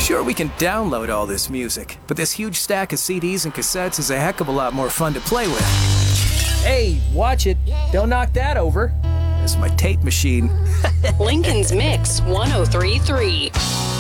Sure, we can download all this music, but this huge stack of CDs and cassettes is a heck of a lot more fun to play with. Hey, watch it. Don't knock that over. It's my tape machine. Lincoln's Mix 1033.